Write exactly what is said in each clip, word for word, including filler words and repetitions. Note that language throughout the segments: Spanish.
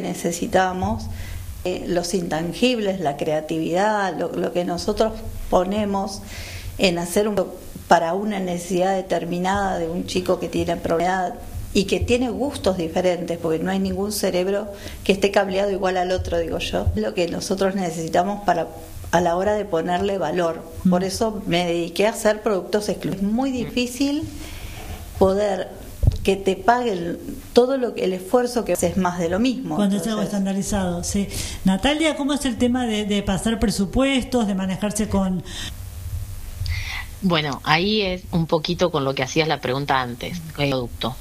Necesitamos eh, los intangibles, la creatividad, lo, lo que nosotros ponemos en hacer un, para una necesidad determinada de un chico que tiene problemas y que tiene gustos diferentes, porque no hay ningún cerebro que esté cableado igual al otro, digo yo. Lo que nosotros necesitamos para a la hora de ponerle valor. Por eso me dediqué a hacer productos exclusivos. Es muy difícil poder que te paguen todo lo que el esfuerzo que haces, más de lo mismo. Cuando es algo estandarizado, sí. Natalia, ¿cómo es el tema de, de pasar presupuestos, de manejarse con...? Bueno, ahí es un poquito con lo que hacías la pregunta antes, el producto.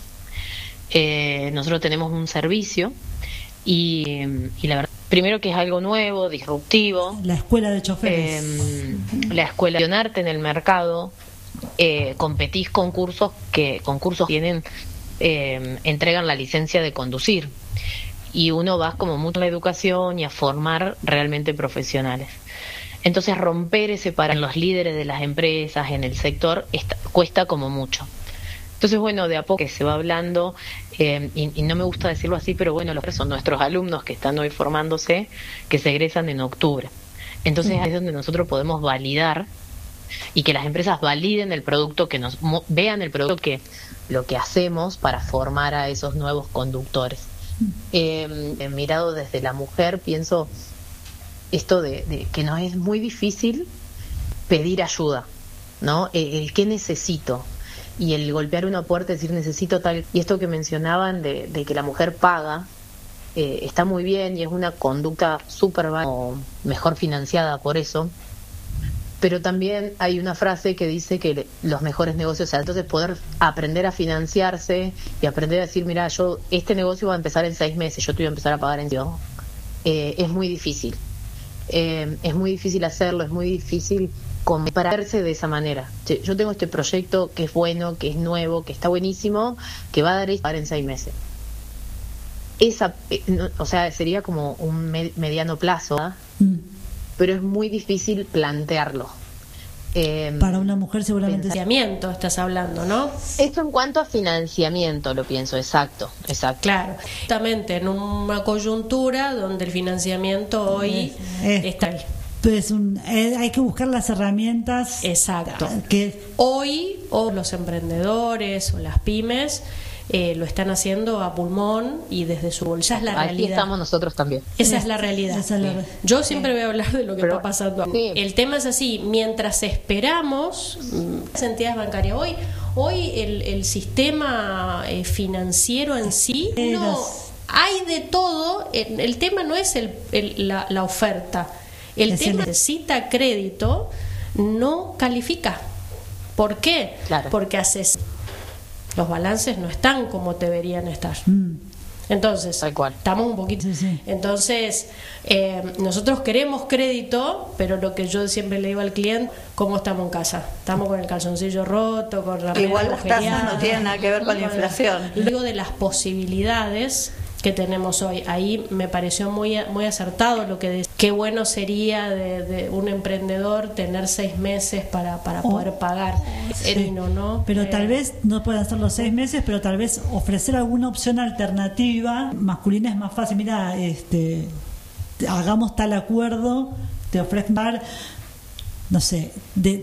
Eh, nosotros tenemos un servicio y, y la verdad, primero que es algo nuevo, disruptivo. La escuela de choferes. Eh, la escuela de accionarte en el mercado. Eh, competís concursos que concursos tienen eh, entregan la licencia de conducir y uno va como mucho a la educación y a formar realmente profesionales. Entonces romper ese para en los líderes de las empresas en el sector está, cuesta como mucho. Entonces bueno, de a poco que se va hablando eh, y, y no me gusta decirlo así, pero bueno, los son nuestros alumnos que están hoy formándose, que se egresan en octubre. Entonces ahí es donde nosotros podemos validar y que las empresas validen el producto, que nos vean el producto, que lo que hacemos para formar a esos nuevos conductores. Eh, mirado desde la mujer, pienso esto de, de que nos es muy difícil pedir ayuda, ¿no? El, el qué necesito y el golpear una puerta y decir necesito tal, y esto que mencionaban de, de que la mujer paga eh, está muy bien y es una conducta súper mejor financiada por eso. Pero también hay una frase que dice que los mejores negocios, o sea, entonces poder aprender a financiarse y aprender a decir, mira, yo este negocio va a empezar en seis meses, yo te voy a empezar a pagar en yo, eh, es muy difícil. Eh, es muy difícil hacerlo, es muy difícil compararse de esa manera. Yo tengo este proyecto que es bueno, que es nuevo, que está buenísimo, que va a dar esto en seis meses. Esa, eh, no, o sea, sería como un med- mediano plazo, ¿verdad? Mm. Pero es muy difícil plantearlo. Eh, Para una mujer seguramente... Financiamiento estás hablando, ¿no? Esto en cuanto a financiamiento lo pienso, exacto, exacto. Claro, justamente en una coyuntura donde el financiamiento hoy es, está... Es un, es, hay que buscar las herramientas... Exacto. Que hoy o los emprendedores o las pymes... Eh, lo están haciendo a pulmón y desde su bolsa. Es la Aquí realidad. Estamos nosotros también. Esa es la realidad. Esa es la... Yo siempre voy a hablar de lo que Pero, está pasando. Sí. El tema es así, mientras esperamos las entidades bancarias, hoy hoy el, el sistema eh, financiero en sí, no, hay de todo. El, el tema no es el, el, la, la oferta. El es tema el... necesita crédito, no califica. ¿Por qué? Claro. Porque haces... los balances no están como deberían estar. Mm. Entonces, tal cual. Estamos un poquito. Sí, sí. Entonces, eh, nosotros queremos crédito, pero lo que yo siempre le digo al cliente, ¿cómo estamos en casa? Estamos con el calzoncillo roto, con la igual las tasas no tienen nada que ver con la inflación. Luego de las posibilidades que tenemos hoy, ahí me pareció muy muy acertado lo que decía. Qué bueno sería de, de un emprendedor tener seis meses para, para poder oh, pagar. Sí. No, no, pero eh, tal vez no puedan ser los seis meses, pero tal vez ofrecer alguna opción alternativa masculina es más fácil. Mira, este, hagamos tal acuerdo, te ofrezco, no sé, de